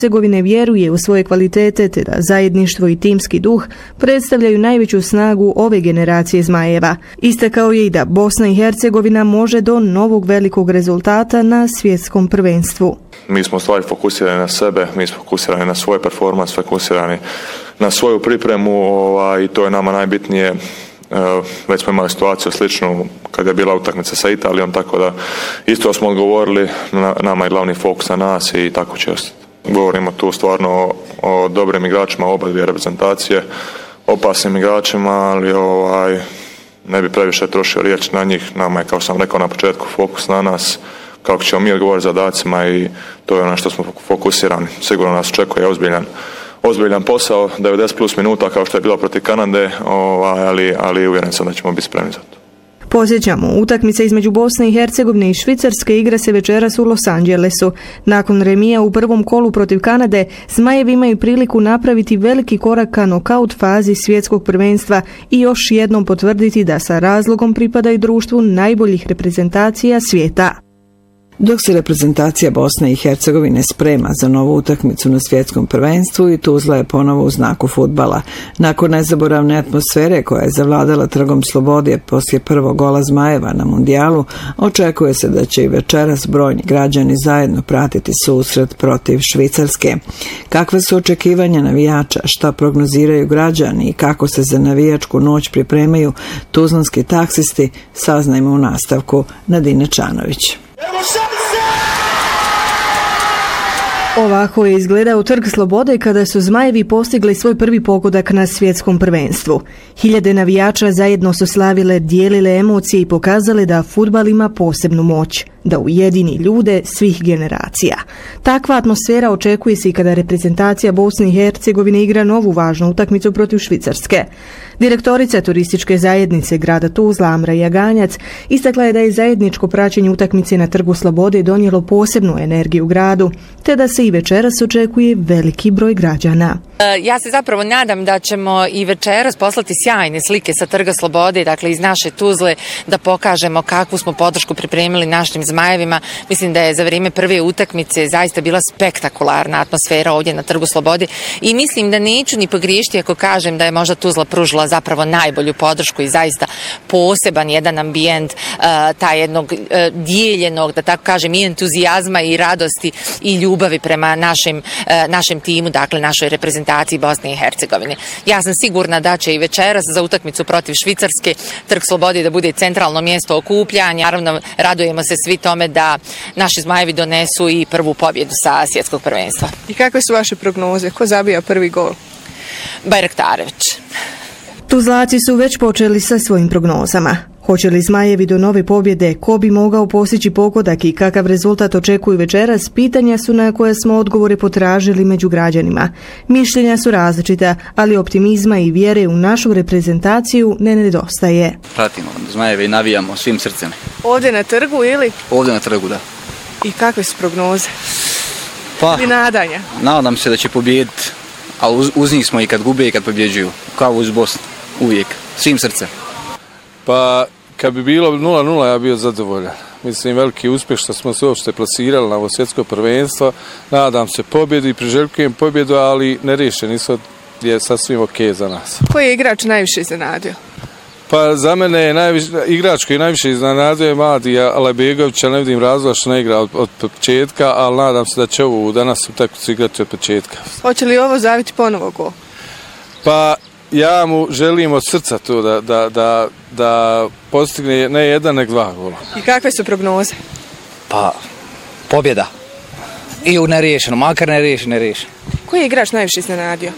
Hercegovine vjeruje u svoje kvalitete te da zajedništvo i timski duh predstavljaju najveću snagu ove generacije Zmajeva. Istakao je i da Bosna i Hercegovina može do novog velikog rezultata na svjetskom prvenstvu. Mi smo stvari fokusirani na sebe, mi smo fokusirani na svoj performans, fokusirani na svoju pripremu i to je nama najbitnije. Već smo imali situaciju sličnu kad je bila utakmica sa Italijom, tako da isto smo odgovorili, nama je glavni fokus na nas i tako će ostati. Govorimo tu stvarno o dobrim igračima oba dvije reprezentacije, opasnim igračima, ali ne bi previše trošio riječ na njih. Nama je, kao sam rekao na početku, fokus na nas, kako ćemo mi odgovoriti zadacima i to je ono što smo fokusirani. Sigurno nas očekuje ozbiljan posao, 90 plus minuta kao što je bilo protiv Kanade, ali uvjeren sam da ćemo biti spremni za to. Podsjećamo, utakmica između Bosne i Hercegovine i Švicarske igra se večeras u Los Angelesu. Nakon remija u prvom kolu protiv Kanade, Zmajevi imaju priliku napraviti veliki korak ka nokaut fazi svjetskog prvenstva i još jednom potvrditi da sa razlogom pripadaju društvu najboljih reprezentacija svijeta. Dok se reprezentacija Bosne i Hercegovine sprema za novu utakmicu na svjetskom prvenstvu i Tuzla je ponovo u znaku fudbala. Nakon nezaboravne atmosfere koja je zavladala Trgom slobode poslije prvog gola Zmajeva na mundijalu, očekuje se da će i večeras brojni građani zajedno pratiti susret protiv Švicarske. Kakve su očekivanja navijača, šta prognoziraju građani i kako se za navijačku noć pripremaju tuzlanski taksisti, saznajmo u nastavku. Nadine Čanović. Ovako je izgledao Trg slobode kada su Zmajevi postigli svoj prvi pogodak na svjetskom prvenstvu. Hiljade navijača zajedno su slavile, dijelile emocije i pokazale da fudbal ima posebnu moć, da ujedini ljude svih generacija. Takva atmosfera očekuje se i kada reprezentacija Bosne i Hercegovine igra novu važnu utakmicu protiv Švicarske. Direktorica turističke zajednice grada Tuzla, Amra Jaganjac, istakla je da je zajedničko praćenje utakmice na Trgu slobode donijelo posebnu energiju gradu, te da se i večeras očekuje veliki broj građana. Ja se zapravo nadam da ćemo i večeras poslati sjajne slike sa Trga slobode, dakle iz naše Tuzle, da pokažemo kakvu smo podršku pripremili našim Zmajevima. Mislim da je za vrijeme prve utakmice zaista bila spektakularna atmosfera ovdje na Trgu slobode i mislim da neću ni pogriješiti ako kažem da je možda Tuzla pružila zapravo najbolju podršku i zaista poseban jedan ambijent taj jednog dijeljenog, da tako kažem, i entuzijazma i radosti i ljubavi prema našem timu, dakle našoj reprezentaciji Bosne i Hercegovine. Ja sam sigurna da će i večeras za utakmicu protiv Švicarske Trg slobode da bude centralno mjesto okupljanja. Naravno, radujemo se svi tome da naši Zmajevi donesu i prvu pobjedu sa svjetskog prvenstva. I kakve su vaše prognoze? Ko zabija prvi gol? Bajraktarević. Tuzlaci su već počeli sa svojim prognozama. Hoće li Zmajevi do nove pobjede, ko bi mogao postići pogodak i kakav rezultat očekuju večeras, pitanja su na koje smo odgovore potražili među građanima. Mišljenja su različita, ali optimizma i vjere u našu reprezentaciju ne nedostaje. Pratimo Zmajeve i navijamo svim srcem. Ovdje na trgu ili? Ovdje na trgu, da. I kakve su prognoze? Pa, ili nadanja? Nadam se da će pobijediti, ali uz njih smo i kad gube i kad pobjeđuju. Kao uz Bosnu, uvijek, svim srcem. Pa, kad bi bilo 0-0, ja bio zadovoljan. Mislim, veliki uspjeh što smo se uopšte plasirali na ovo svjetsko prvenstvo. Nadam se pobjedu i priželjkujem pobjedu, ali nerješeni su, je sasvim ok za nas. Koji je igrač najviše iznenadio? Pa, za mene je igrač koji najviše iznenadio je Madi Alebegović, ne vidim razloga što ne igra od početka, ali nadam se da će ovu danas utakmicu igrati od početka. Hoće li ovo zaviti ponovo gol? Pa, ja mu želim od srca to da postigne ne jedan, nego 2 gola. I kakve su prognoze? Pa, pobjeda. I u neriješeno, makar neriješeno. Koji je igrač najviše iznenadio?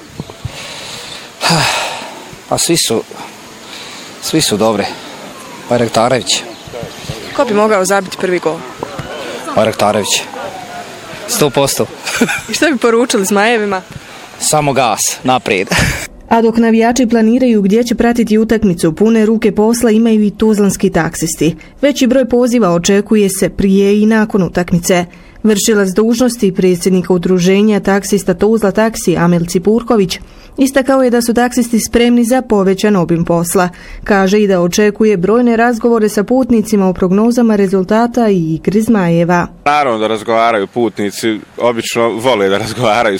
Pa svi su dobri. Bajraktarević. Ko bi mogao zabiti prvi gol? Bajraktarević. 100%. I što bi poručili Zmajevima? Samo gas, naprijed. A dok navijači planiraju gdje će pratiti utakmicu, pune ruke posla imaju i tuzlanski taksisti. Veći broj poziva očekuje se prije i nakon utakmice. Vršilac dužnosti predsjednika udruženja taksista Tuzla taksi Amel Cipurković istakao je da su taksisti spremni za povećan obim posla. Kaže i da očekuje brojne razgovore sa putnicima o prognozama rezultata i igri Zmajeva. Naravno da razgovaraju putnici, obično vole da razgovaraju